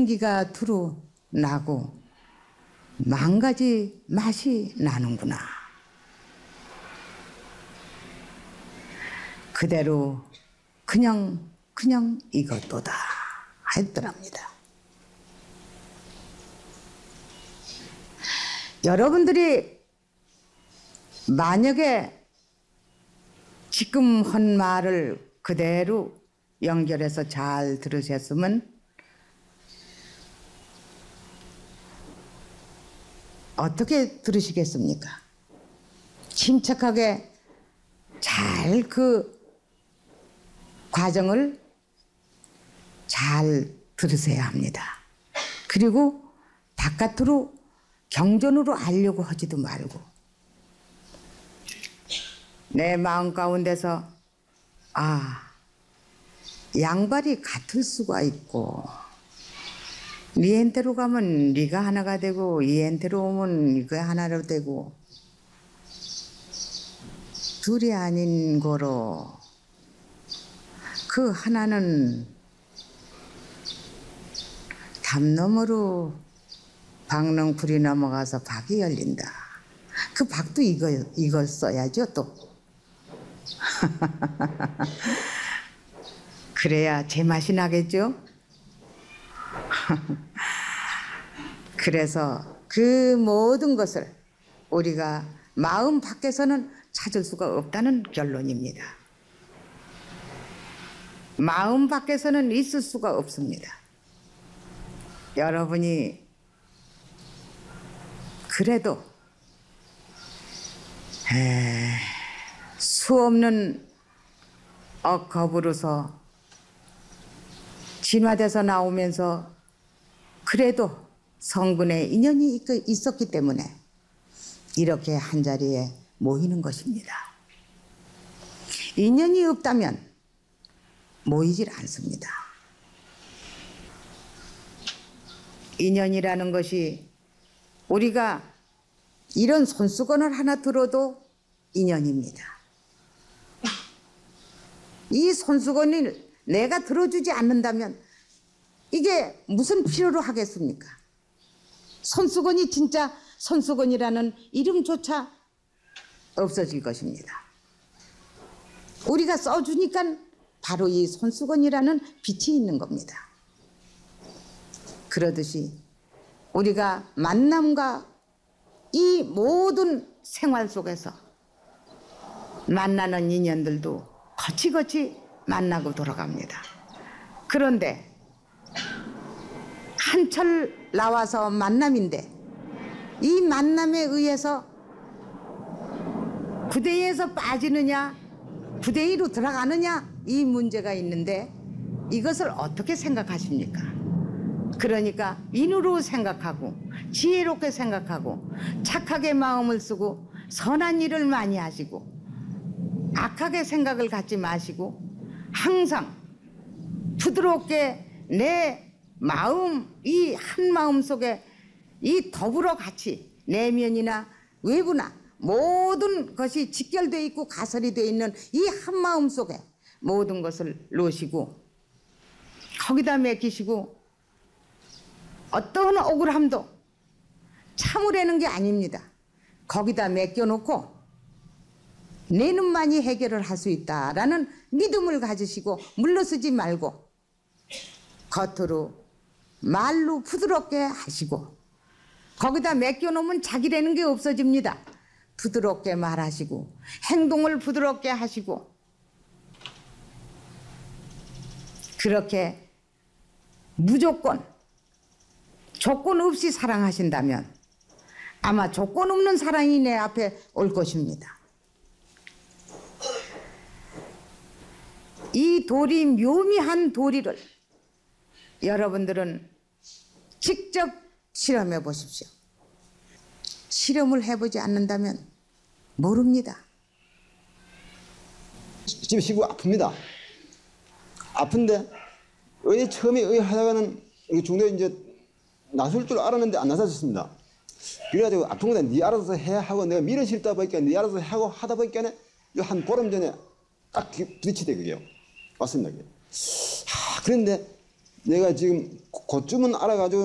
향기가 두루 나고 망가지 맛이 나는구나. 그대로 그냥 이것도다 했더랍니다. 여러분들이 만약에 지금 한 말을 그대로 연결해서 잘 들으셨으면 어떻게 들으시겠습니까? 침착하게 잘 그 과정을 잘 들으셔야 합니다. 그리고 바깥으로 경전으로 알려고 하지도 말고 내 마음 가운데서 양발이 같을 수가 있고 니한테로 가면 네가 하나가 되고 얘한테로 오면 네가 하나로 되고 둘이 아닌 거로 그 하나는 담 너머로 박능 불이 넘어가서 박이 열린다. 그 박도 이걸 써야죠 또. 그래야 제맛이 나겠죠. 그래서 그 모든 것을 우리가 마음 밖에서는 찾을 수가 없다는 결론입니다. 마음 밖에서는 있을 수가 없습니다. 여러분이 그래도 수없는 억겁으로서 진화돼서 나오면서 그래도 성근의 인연이 있었기 때문에 이렇게 한자리에 모이는 것입니다. 인연이 없다면 모이질 않습니다. 인연이라는 것이 우리가 이런 손수건을 하나 들어도 인연입니다. 이 손수건을 내가 들어주지 않는다면 이게 무슨 필요로 하겠습니까? 손수건이 진짜 손수건이라는 이름조차 없어질 것입니다. 우리가 써주니까 바로 이 손수건이라는 빛이 있는 겁니다. 그러듯이 우리가 만남과 이 모든 생활 속에서 만나는 인연들도 거치거치 만나고 돌아갑니다. 그런데 한철 나와서 만남인데 이 만남에 의해서 부대에서 빠지느냐 부대위로 들어가느냐 이 문제가 있는데 이것을 어떻게 생각하십니까? 그러니까 인으로 생각하고 지혜롭게 생각하고 착하게 마음을 쓰고 선한 일을 많이 하시고 악하게 생각을 갖지 마시고 항상 부드럽게 내 마음 이 한 마음 속에 이 더불어 같이 내면이나 외부나 모든 것이 직결되어 있고 가설이 되어 있는 이 한 마음 속에 모든 것을 놓으시고 거기다 맡기시고 어떠한 억울함도 참으려는 게 아닙니다. 거기다 맡겨놓고 내 눈만이 해결을 할 수 있다라는 믿음을 가지시고 물러서지 말고 겉으로 말로 부드럽게 하시고 거기다 맡겨놓으면 자기라는 게 없어집니다. 부드럽게 말하시고 행동을 부드럽게 하시고 그렇게 무조건 조건 없이 사랑하신다면 아마 조건 없는 사랑이 내 앞에 올 것입니다. 이 도리 묘미한 도리를 여러분들은 직접 실험해 보십시오. 실험을 해보지 않는다면 모릅니다. 지금 시부가 아픕니다. 아픈데 처음에 의하다가는 중도에 이제 나설 줄 알았는데 안 나서졌습니다. 그래가지고 아픈 건데 네 알아서 해 하고 내가 밀어 실다 보니까 네 알아서 하고 하다 보니까 한 보름 전에 딱 부딪히대 그게요. 왔습니다. 그게. 그런데 내가 지금 그쯤은 알아가지고